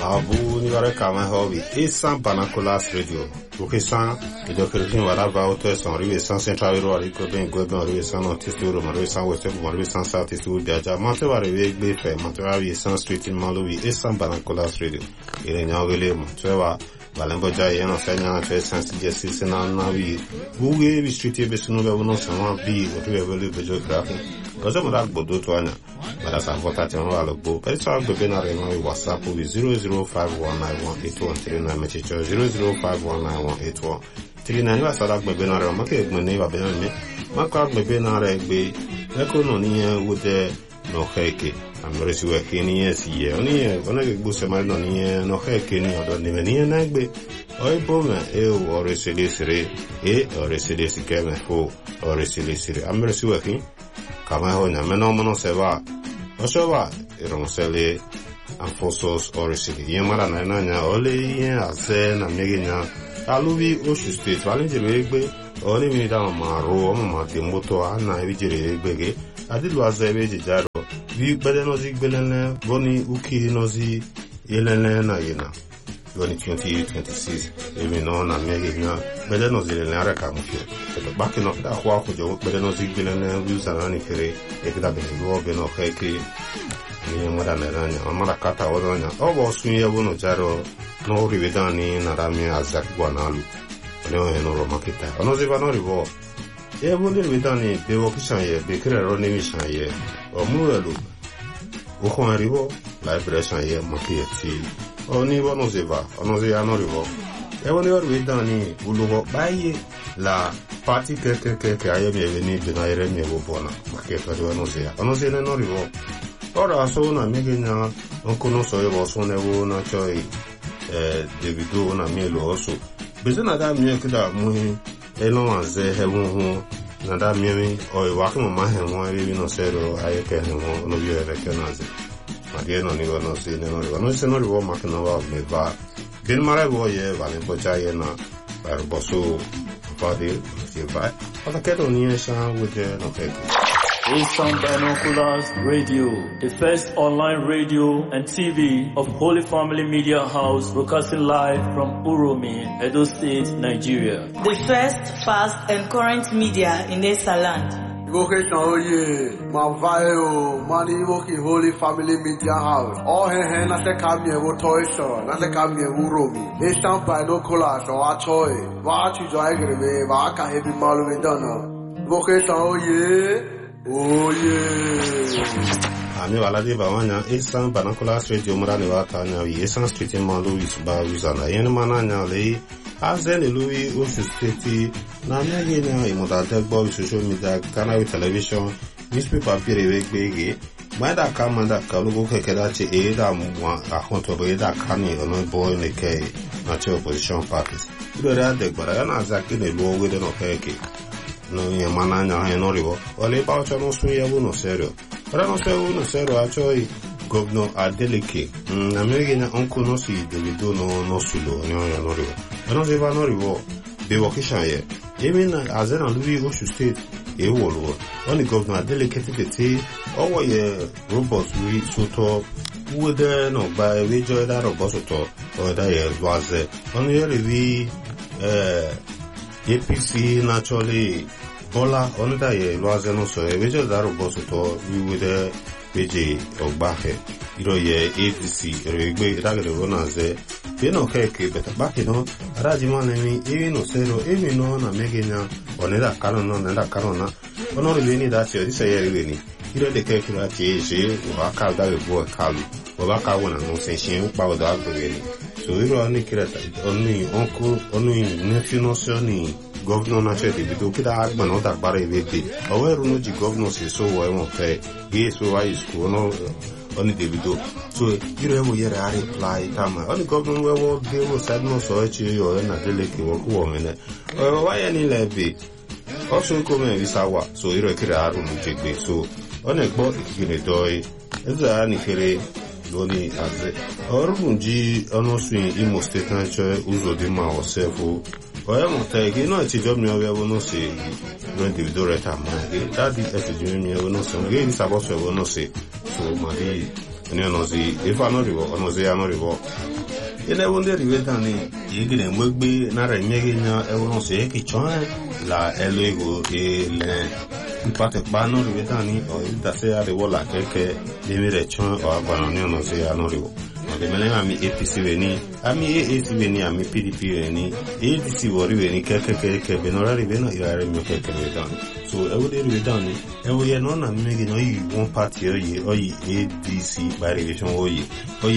Abu Nivare Kama Hobby, Esan Banacolas Radio. Bukisan, the Doctor Whatever authors on Rivisan Central Rico, Ben Goban, Rivisan, Tistur, Marisan, West, Marisan, South Tistur, Daja, Montevari, Befe, Montevari, San Street in Malawi, Esan Banacolas Radio. Irene William, Treva, Valembo Jayano, Sanya, Sense, Jessis, and Navi, Boogie, we street Besunu, no someone be, what we have a little geography. Cosa Murak Bodo Tuana, but as I'm voting on the book, I saw the Benarino WhatsApp with 0051918139 message 0051918139 was a lot of Benaro, Maki, Maneva Benami, Makak Benare, Econonia with the no hake. I'm very sure Kenny is here. Only when I go to my non no hake, or don't even near Nagbe. Oi, Boma, or a Silicere, or a Silicere, or a Silicere. I'm very sure. Kamahona, Menomono Seva, Osova, Ironsele, and Fossos or Yamara Nana, Ole, Azen, and Megina, Aluvi, Ocean State, Valentine, only me down Maro, Matimoto, Anna, Vigil, I did was a Vegaro, Vi Bedenozi Belene, Boni, Uki, Nozi, Elena, Yena. 2026, even on a Megina, Bedenozi, and Arakamufio. Back in that walk with your Bedenozi, and views and Anifere, Ekdabi, Robin or Heki, Madanana, Amarakata, Odona, almost me a one Jaro, no Rivedani, Narami, Azak Guanalu, no Romakita, Onoziva Rivo. Every Vidani, Bevokisan, Bekira Ronimishan, or Murelu, Ukon Rivo, Liberation, Makiati. Oni Bonozeva, Onoziano Rivo. Ever with Dani, Ulugo, Baye, La Party Keke, I am Eveni, Benaire, Nebona, Market, Onozia, Onozia no Rivo. Ora Sona, Megina, Onconoso, Sonevo, Nachoi, Davido, Namelo also. Bezana Miakida, Muhi, Elon, Zehemu, Nada Mimi, or Wakim Mahan, one living on Sero, I can no you recognize it. Again, on you no see no Rivo Macanova of Neva. Bin Maraboye, Valembo Jayana, Barboso, Body, Silva, but a kettle near Shan with the Nofeki. Esan Binoculars Radio, the first online radio and TV of Holy Family Media House, broadcasting live from Uromi, Edo State, Nigeria. The first, fast, and current media in Esaland. Vocation oye, Mavayo, Mani Woki Holy Family Media House. All hen as a cameo wo toysho, as a cameo Uromi. Esan Binoculars or Achoy, Vachi Joagre, Vaka Heavy Malu Donna. Vocation oye. Oh yeah. Ami waladi bawanya Esan Binoculars Radio Murani Watanya Esan Street in Malouis Bawizana Yen Mananya Lei Azen Louis Ocean State na Megina Imodadegbo social media Canal television newspaper Bege Mada Kamanda Kalugo Kedachi Eda Mwa Ahonto Eda Kani ono boy neke natural opposition parties. Ida Degbara Zaki the law with an okeke. No Yamananya Henorivo, or Lepacha no Suya no serio. But I don't say no serio, actually, Governor Adeleke. American uncle no see, Davido no sulo, no Norivo. I don't say Vanorivo, Bevokishan ye. Even as an Louis Ocean State, a wall, only Governor Adeleke the tea, or ye robots we soto, who there no by Vijo that or Bosoto, or that was only we APC naturally Bola on the day was also a major Darobosuto, we with a PJ of Bahe, Iroye, APC, Regbe, Ragaronaze, Pino Keke, but Bakino, Rajimanemi, even Osero, even on a Megina, or Neda Carona, Neda Carona, or not really that's your Israeli. Here the Keke, or Akada boy Kalu, or Bakawan, and no sensation, powder. So we were only uncle, only nephew, no son, governor, naturally, we do put out man, not barry with it. However, no governor says so, I won't pay. Yes, so I school, no, only they do. So you ever hear a reply, Tama, only governor will deal with sadness or actually, or in a delicate woman. Why any levy? Also, come in this hour, so you require our own take so on a boat, you can enjoy. Is there any Doni Aze. Orunji onoswin Imo State Nature uzo di ma osefu. Oya motegi no ati job mi oya wono se no individual reta magi. That is ati mi wono se. Nge ni sabo se wono se. So magi ni onozi if anoriwo onozi anoriwo. ene wonde rivetani yigire mwegbe na remegenya ewono se ki chon la elego ele ipate bano rivetani o dase ale wola keke demire chon o abanonyo no se anoriwo de melenga mi APC veni ami AAC veni ami PDP veni ADC wori veni keke benora rivena irare mi keke rivetani so ewode rivetani ewoye no na mege no yi one party oyi ADC by revision oyi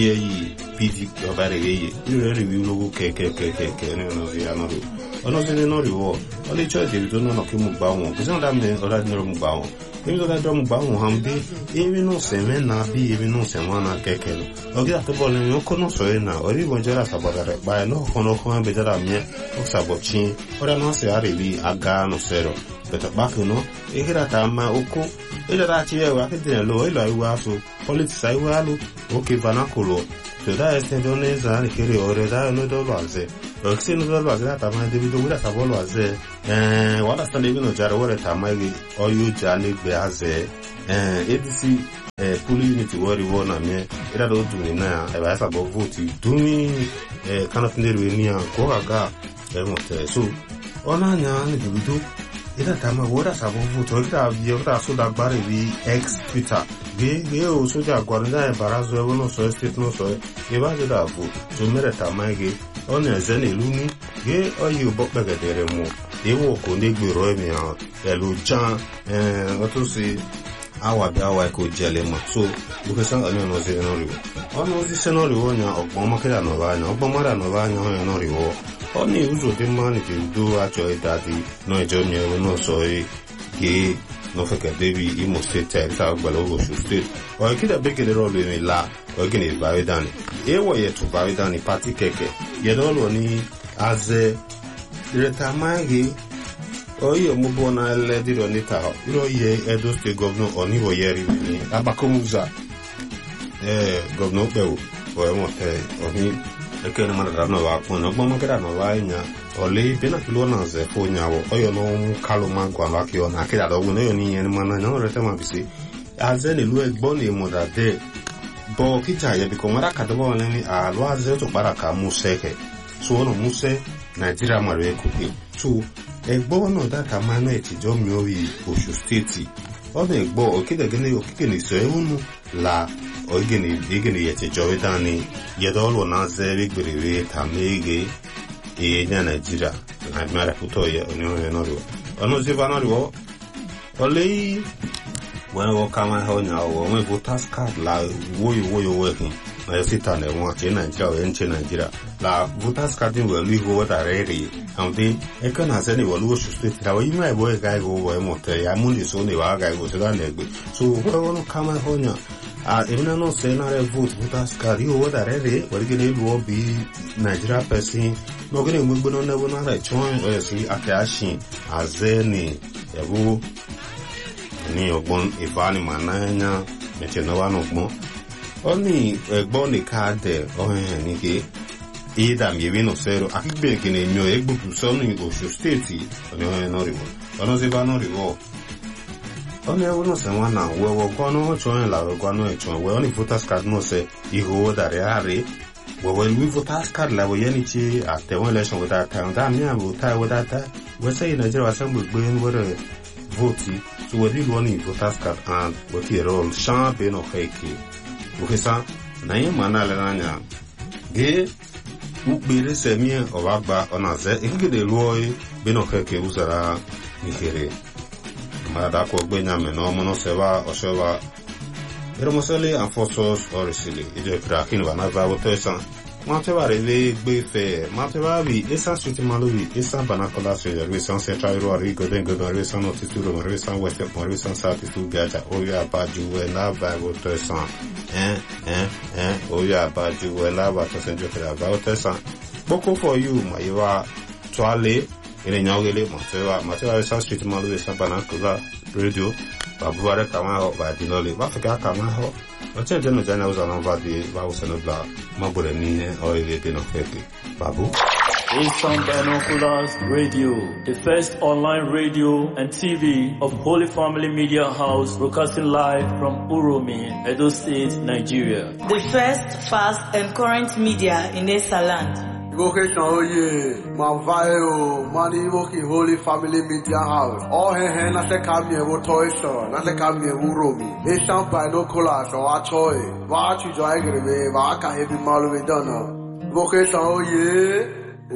yi PDP by revision you review logo keke no via no ono se no riwo ole church de no no kimu gba won bi san da me ola ni ro mu gba won ebi to da drum gba won hambi ebi no se me na bi ebi no se mo na keke no ogi ate bole mi ko no so e na ori bo jara sabagare ba no kono ko be jara mi o sabochin ora no se arebi aga no sero beta back no e gira ta ma oko e da ti e wa ke de lo e lo iwa so politics ai wa lo o ke vanakolo so da este donne za ni kere ore da no do baze o ke no do baze ta ma de bi do ta bolo aze wala sta le no jara ore ta ma gi o yu jale gbe aze ADC puli unity wori wona me ira do du ni na e ba sa bo vote du ni kana tindere ni an ko aga e mo te so ona nya ni du ida tama wora sabo voto ida biota so da gbare bi ex Twitter ge o so ja gwarnda e barazo e wono so state no so ge ba da vo so mere tama ge ona zene luni ge oyi bo begedere mo e wo ko ne gbero mi an elu jan wato si awa bi awa ko jele ma so bu san ani no se no riwo ono si se no riwo nya ogbon makera no ba nya ogbon mara no ba nya no riwo oni uzo de mani ke do acho edadi no ejo mi no so ge no feke debi Imo State ta gbalo go state o ki da beke de rolo mi la o gini baridani e wo ye to baridani party keke ye no lo ni aze reta magi o ye mo bona le di ro ni ta ro ye Edo State governor oni wo ye ri ni abakomuza governor pe o mo te oni eke na mara no wa ko no gbon makera no wa nya ole bena kilo na ze fo nya wo oyo no kalo ma gwa la ki ona kira do no yo ni yen ma na no rete ma bisi aze ne lu egbon ni mo da de bo kita ye bi ko mara ka do bo ni a lo aze to para ka museke so no muse Nigeria ma re ko ki so egbon no da ka ma no e ti jo mi o yi Osun State o de egbo o kide gene o kike ni so e unu la ogeni yete jovedani yedolo na zeri gbere tamege na Nigeria na mara puto ye onyo no ro ono zivana ro ole when wo kama ho nya wo we voters card la wo working na sita na won che Nigeria we nche Nigeria la voters card we lu go wata rere ande e kana se ni wo lu Osun State la wo ima e boy guy go wo mo te ya mundi so ni wa guy go so da negbe so wo no kama ho nya even no say na vote voters card you what are ready what gonna do be Nigeria person no gonna move no never na right join or see akashi azeni yabo ni ogbon ivani mananya mete no wa no gbon oni egbon ni card o ni ke ida mi we no zero akigbe gene nyo egbuku so ni Osun State oni no riwo ono se ba no riwo on e uno se wana we kono join la kono e join we only voters card no se iho da reare we voters card la we yani chi at one election with that time da mi abu tai with that we say Nigeria assembly gbe we vote so we did one voters card and we here all champion of heki we sa na yin mana le nanya ge ukbere se mi o bagba ona ze ingede loy be no heki usara ni kere da ko gbe nya me no mo no se va o se va pero mo se le en forces orisili e je kra kin va na va o to san ma te va rele gbe fe ma te va vi esa suti malovi esa banakola se le san se tra ro ri go den go ri san no ti tu ro ri san west po ri san sa ti tu gaja o ya ba ju we na va o to san o ya ba ju we na va to se je kra va o to san boko for you ma yiwa toale ene nyawgele matewa sa street malu esa banakola radio babuare kama ho ba dinole ba fika kama ho Oche jeno jana uzana vadi va usanobla mabure nihe oile benofeki. Babu. Eastern Binoculars Radio, the first online radio and TV of Holy Family Media House, broadcasting live from Uromi, Edo State, Nigeria. The first, fast, and current media in Esaland. Vocation oye, Mavayo, Mani Woki Holy Family Media House. All hen na se kamye wo toiso, na se kamye Uromi. Eastern Binoculars or Achoy. Wa chu joy grebe, wa ka heavy malu dono. Vocation oye.